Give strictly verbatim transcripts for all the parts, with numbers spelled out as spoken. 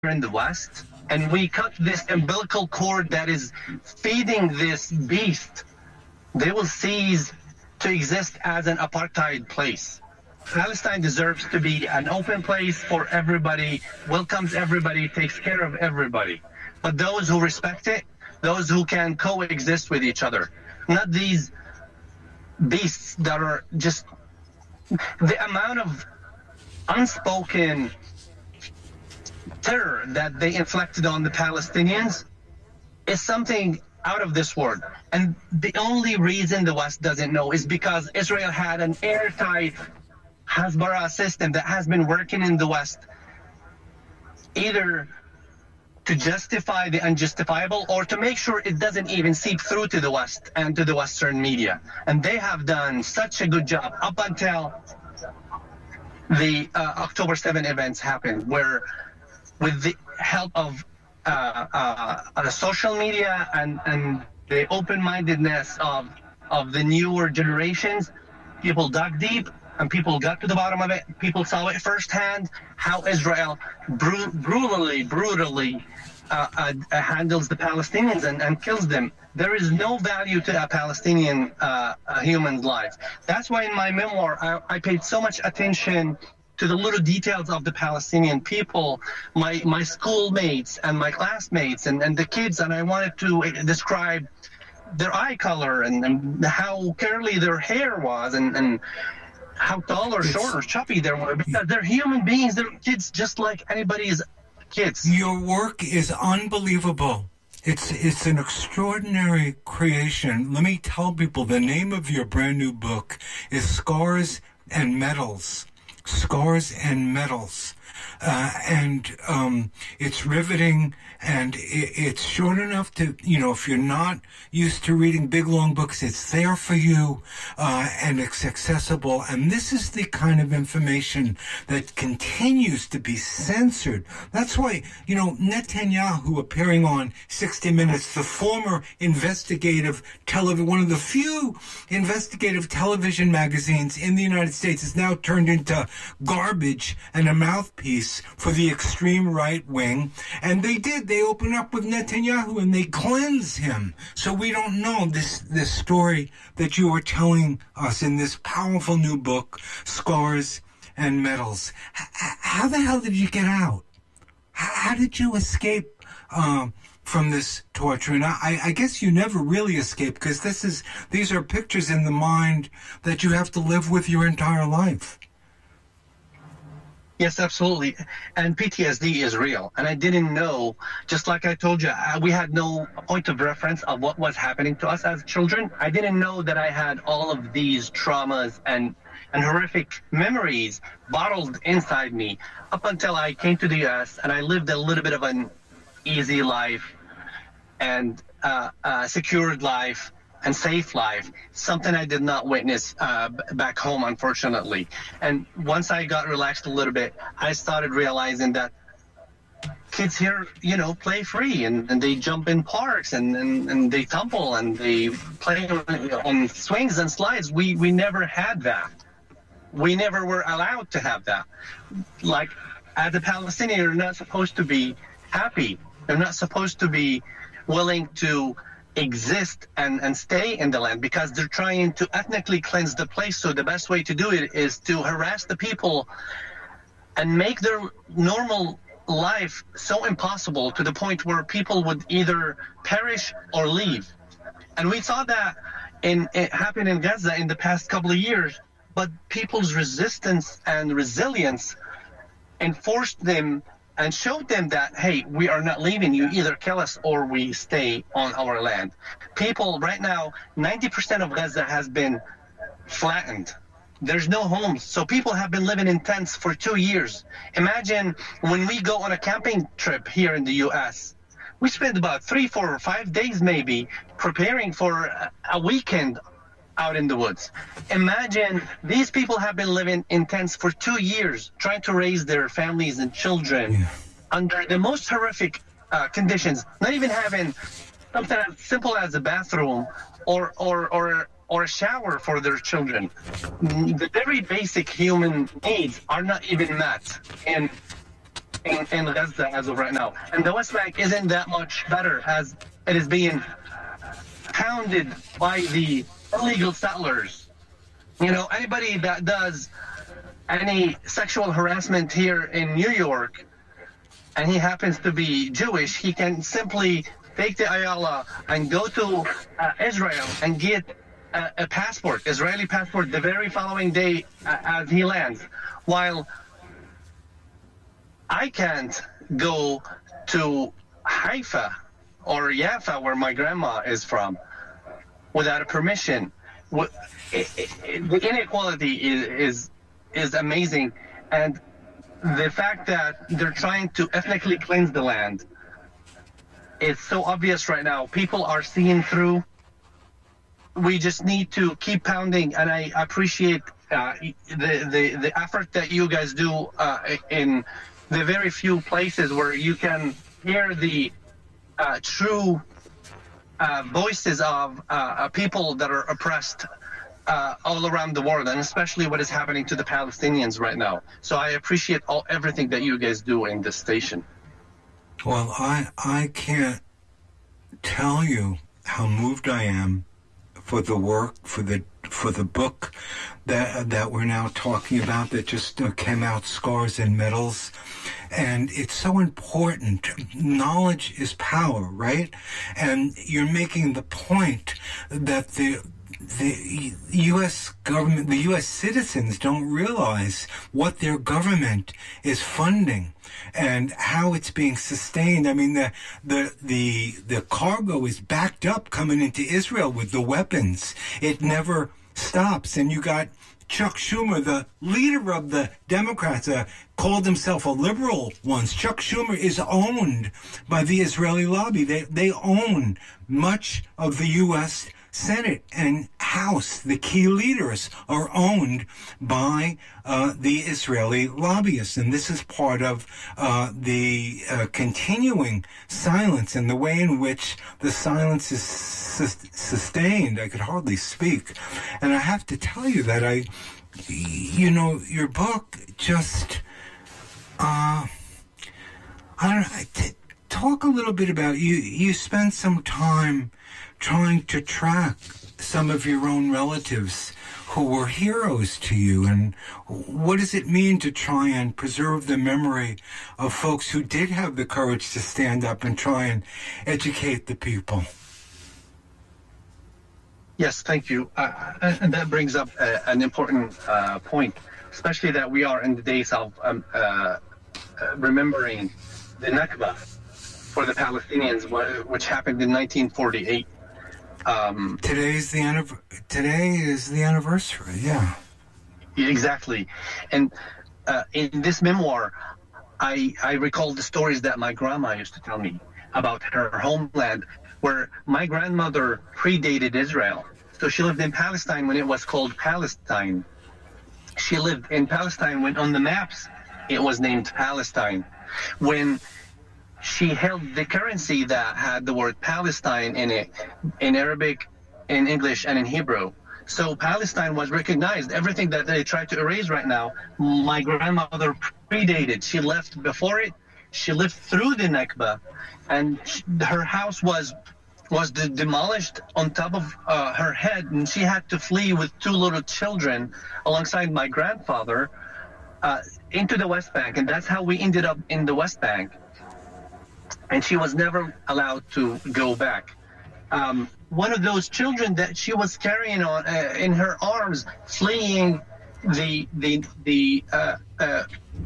in the West, and we cut this umbilical cord that is feeding this beast, they will cease to exist as an apartheid place. Palestine deserves to be an open place for everybody, welcomes everybody, takes care of everybody. But those who respect it, those who can coexist with each other, not these beasts that are just the amount of unspoken terror that they inflicted on the Palestinians is something out of this world. And the only reason the West doesn't know is because Israel had an airtight Hasbara system that has been working in the West, either to justify the unjustifiable or to make sure it doesn't even seep through to the West and to the Western media. And they have done such a good job up until the uh, October seventh events happened, where with the help of uh, uh, uh, social media and, and the open-mindedness of, of the newer generations, people dug deep and people got to the bottom of it. People saw it firsthand, how Israel bru- brutally, brutally uh, uh, uh, handles the Palestinians and, and kills them. There is no value to a Palestinian uh, a human's life. That's why in my memoir, I, I paid so much attention to the little details of the Palestinian people, my my schoolmates and my classmates and, and the kids, and I wanted to describe their eye color and, and how curly their hair was and, and how tall or short or chubby they were, because they're human beings, they're kids just like anybody's kids. Your work is unbelievable. It's it's an extraordinary creation. Let me tell people the name of your brand new book is Scars and Medals. Scars and Medals. Uh, and um, it's riveting, and it, it's short enough to, you know, if you're not used to reading big, long books, it's there for you, uh, and it's accessible. And this is the kind of information that continues to be censored. That's why, you know, Netanyahu appearing on sixty minutes, the former investigative television, one of the few investigative television magazines in the United States, is now turned into garbage and a mouthpiece for the extreme right wing. And they did. They open up with Netanyahu and they cleanse him. So we don't know this, this story that you were telling us in this powerful new book, Scars and Medals. H- how the hell did you get out? H- how did you escape uh, from this torture? And I, I guess you never really escaped, because this is these are pictures in the mind that you have to live with your entire life. Yes, absolutely. And P T S D is real. And I didn't know, just like I told you, we had no point of reference of what was happening to us as children. I didn't know that I had all of these traumas and, and horrific memories bottled inside me up until I came to the U S and I lived a little bit of an easy life and uh, uh, secured life and safe life, something I did not witness uh, back home, unfortunately. And once I got relaxed a little bit, I started realizing that kids here, you know, play free, and, and they jump in parks, and, and, and they tumble, and they play on swings and slides. We, we never had that. We never were allowed to have that. Like, as a Palestinian, you're not supposed to be happy. You're not supposed to be willing to exist and, and stay in the land, because they're trying to ethnically cleanse the place. So the best way to do it is to harass the people and make their normal life so impossible to the point where people would either perish or leave. And we saw that in it happen in Gaza in the past couple of years, but people's resistance and resilience enforced them and showed them that, hey, we are not leaving. You either kill us or we stay on our land. People right now, ninety percent of Gaza has been flattened. There's no homes. So people have been living in tents for two years. Imagine when we go on a camping trip here in the U S, we spend about three, four, or five days maybe preparing for a weekend out in the woods. Imagine these people have been living in tents for two years, trying to raise their families and children yeah. under the most horrific uh, conditions, not even having something as simple as a bathroom or, or, or, or a shower for their children. The very basic human needs are not even met. And in, in Gaza as of right now. And the West Bank isn't that much better, as it is being pounded by the illegal settlers. You know, anybody that does any sexual harassment here in New York, and he happens to be Jewish, he can simply take the Ayala and go to uh, Israel and get a, a passport, Israeli passport, the very following day uh, as he lands. While I can't go to Haifa or Jaffa, where my grandma is from, without a permission. It, it, it, the inequality is, is is amazing, and the fact that they're trying to ethnically cleanse the land is so obvious right now. People are seeing through. We just need to keep pounding, and I appreciate uh, the, the the effort that you guys do uh, in the very few places where you can hear the uh, true uh, voices of uh, people that are oppressed uh, all around the world, and especially what is happening to the Palestinians right now. So I appreciate all everything that you guys do in this station. Well, I I can't tell you how moved I am for the work, for the for the book that that we're now talking about that just uh, came out, Scars and Medals. And it's so important. Knowledge is power, right? And you're making the point that the the U S government, the U S citizens don't realize what their government is funding and how it's being sustained. I mean, the the the the cargo is backed up coming into Israel with the weapons. It never stops. And you got Chuck Schumer, the leader of the Democrats, uh, called himself a liberal once. Chuck Schumer is owned by the Israeli lobby. They they own much of the U S Senate and House. The key leaders are owned by uh, the Israeli lobbyists. And this is part of uh, the uh, continuing silence and the way in which the silence is sus- sustained. I could hardly speak. And I have to tell you that I, you know, your book just, uh, I don't know, I t- talk a little bit about, you, you spend some time trying to track some of your own relatives who were heroes to you, and what does it mean to try and preserve the memory of folks who did have the courage to stand up and try and educate the people? Yes, thank you. Uh, and that brings up uh, an important uh, point, especially that we are in the days of um, uh, uh, remembering the Nakba for the Palestinians, which happened in nineteen forty-eight. Um, Today's the anniv- Today is the anniversary. Yeah, exactly. And uh, in this memoir, I I recall the stories that my grandma used to tell me about her homeland, where my grandmother predated Israel. So she lived in Palestine when it was called Palestine. She lived in Palestine when on the maps it was named Palestine. When she held the currency that had the word Palestine in it, in Arabic, in English, and in Hebrew. So Palestine was recognized. Everything that they try to erase right now, my grandmother predated. She left before it. She lived through the Nakba, and she, her house was was de- demolished on top of uh, her head, and she had to flee with two little children alongside my grandfather uh, into the West Bank, and that's how we ended up in the West Bank. And she was never allowed to go back. Um, one of those children that she was carrying on uh, in her arms, fleeing the the the uh, uh,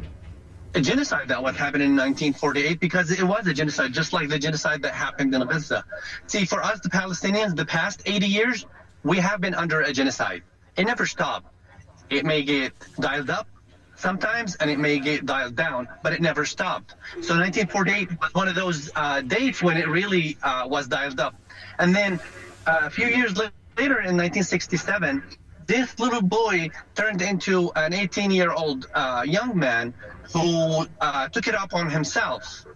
genocide that was happening in nineteen forty-eight, because it was a genocide, just like the genocide that happened in Gaza. See, for us, the Palestinians, the past eighty years, we have been under a genocide. It never stopped. It may get dialed up sometimes, and it may get dialed down, but it never stopped. So nineteen forty-eight was one of those uh, dates when it really uh, was dialed up. And then uh, a few years later, in nineteen sixty-seven, this little boy turned into an eighteen-year-old uh, young man who uh, took it upon himself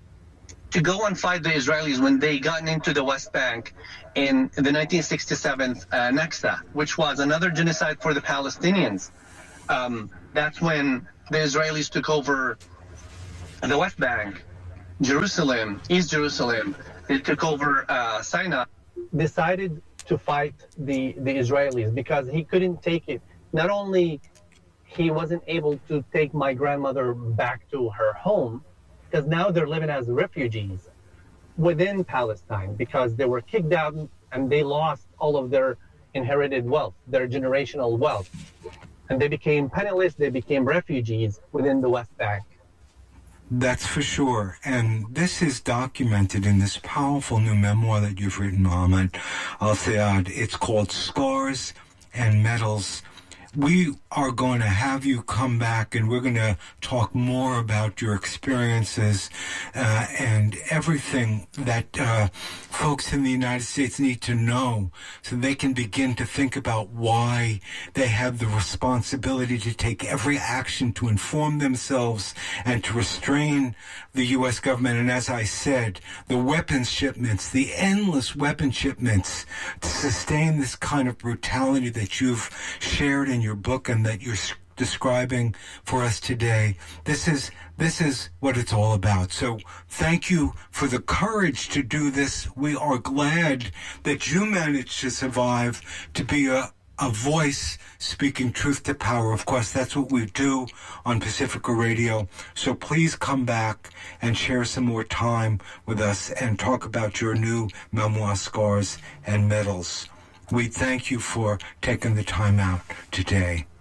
to go and fight the Israelis when they got into the West Bank in the nineteen sixty-seven uh, Nakba, which was another genocide for the Palestinians. Um, That's when the Israelis took over the West Bank, Jerusalem, East Jerusalem, they took over uh, Sinai, decided to fight the, the Israelis because he couldn't take it. Not only he wasn't able to take my grandmother back to her home, because now they're living as refugees within Palestine because they were kicked out and they lost all of their inherited wealth, their generational wealth. And they became penniless, they became refugees within the West Bank. That's for sure. And this is documented in this powerful new memoir that you've written, Mohammed Al-Sayed. It's called Scars and Medals. We are going to have you come back and we're going to talk more about your experiences uh, and everything that uh, folks in the United States need to know so they can begin to think about why they have the responsibility to take every action to inform themselves and to restrain the U S government. And as I said, the weapons shipments, the endless weapon shipments to sustain this kind of brutality that you've shared in your book and that you're describing for us today. This is this is what it's all about. So thank you for the courage to do this. We are glad that you managed to survive, to be a a voice speaking truth to power. Of course, that's what we do on Pacifica Radio. So please come back and share some more time with us and talk about your new memoir, Scars and Medals. We thank you for taking the time out today.